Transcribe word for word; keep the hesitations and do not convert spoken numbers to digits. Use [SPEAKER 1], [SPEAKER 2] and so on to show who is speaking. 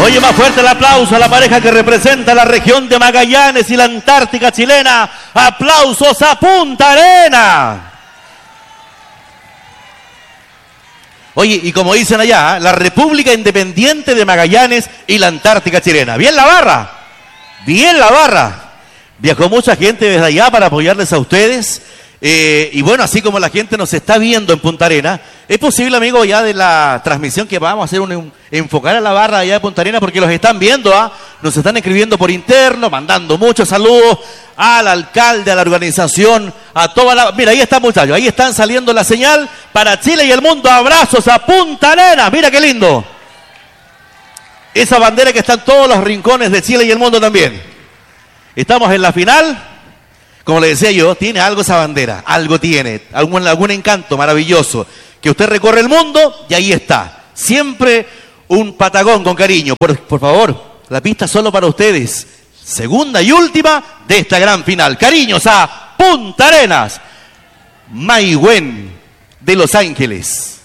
[SPEAKER 1] Oye, más fuerte el aplauso a la pareja que representa la región de Magallanes y la Antártica chilena. Aplausos a Punta Arenas. Oye, y como dicen allá, la República Independiente de Magallanes y la Antártica chilena. Bien la barra, bien la barra. Viajó mucha gente desde allá para apoyarles a ustedes. Eh, y bueno, así como la gente nos está viendo en Punta Arenas, es posible, amigo, ya de la transmisión que vamos a hacer un, un enfocar a la barra allá de Punta Arenas, porque los están viendo, ¿ah? Nos están escribiendo por interno, mandando muchos saludos al alcalde, a la organización, a toda la... Mira, ahí están, muchachos, ahí están saliendo la señal para Chile y el mundo. Abrazos a Punta Arenas, mira qué lindo. Esa bandera que está en todos los rincones de Chile y el mundo también. Estamos en la final. Como le decía yo, tiene algo esa bandera, algo tiene, algún, algún encanto maravilloso, que usted recorre el mundo y ahí está. Siempre un patagón con cariño. Por, por favor, la pista solo para ustedes. Segunda y última de esta gran final. Cariños a Punta Arenas, Maigüen de Los Ángeles.